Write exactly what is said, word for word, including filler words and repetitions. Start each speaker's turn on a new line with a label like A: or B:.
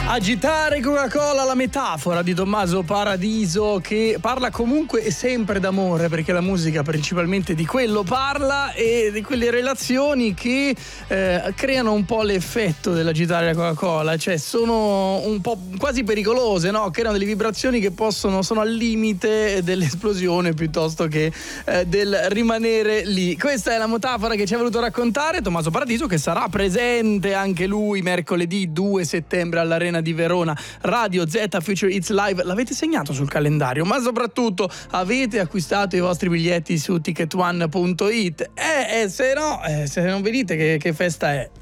A: Agitare Coca-Cola, la metafora di Tommaso Paradiso, che parla comunque e sempre d'amore, perché la musica principalmente di quello parla, e di quelle relazioni che eh, creano un po' l'effetto dell'agitare la Coca-Cola, cioè sono un po' quasi pericolose, no? Creano delle vibrazioni che possono sono al limite dell'esplosione piuttosto che eh, del rimanere lì. Questa è la metafora che ci ha voluto raccontare Tommaso Paradiso, che sarà presente anche lui mercoledì due settembre all'Arena di Verona. Radio Z Future Hits Live, l'avete segnato sul calendario, ma soprattutto avete acquistato i vostri biglietti su ticket one punto it. Eh, eh se no, eh, se non vedete che, che festa è.